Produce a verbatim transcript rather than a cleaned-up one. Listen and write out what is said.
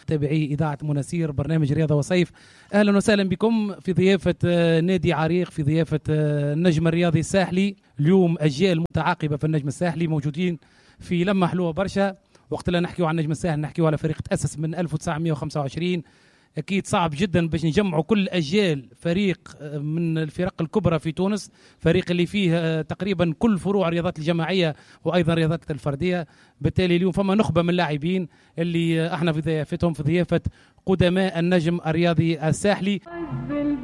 متابعي إذاعة مناسير برنامج رياضة وصيف. أهلا وسهلا بكم في ضيافة نادي عريق، في ضيافة النجم الرياضي الساحلي. اليوم أجيال متعاقبة في النجم الساحلي موجودين في لمة حلوة برشا. وقت لا نحكيو عن النجم الساحلي نحكيو على فريق تأسس من ألف وتسعمائة وخمسة وعشرين. أكيد صعب جدا باش نجمعوا كل أجيال فريق من الفرق الكبرى في تونس، فريق اللي فيه تقريبا كل فروع الرياضات الجماعية وأيضا الرياضات الفردية. بالتالي اليوم فما نخبة من اللاعبين اللي احنا في ضيافتهم، في ضيافة قدماء النجم الرياضي الساحلي.